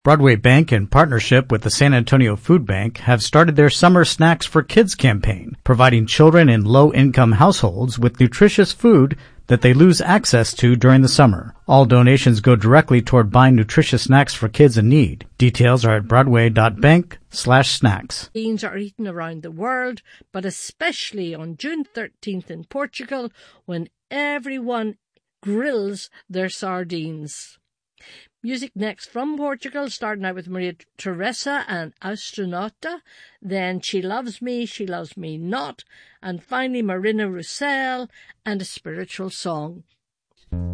Broadway Bank, in partnership with the San Antonio Food Bank, have started their Summer Snacks for Kids campaign, providing children in low-income households with nutritious food that they lose access to during the summer. All donations go directly toward buying nutritious snacks for kids in need. Details are at broadway.bank/snacks. Beans are eaten around the world, but especially on June 13th in Portugal, when everyone grills their sardines. Music next from Portugal, starting out with Maria Teresa and Astronauta, then She Loves Me Not, and finally Marina Roussel and A Spiritual Song.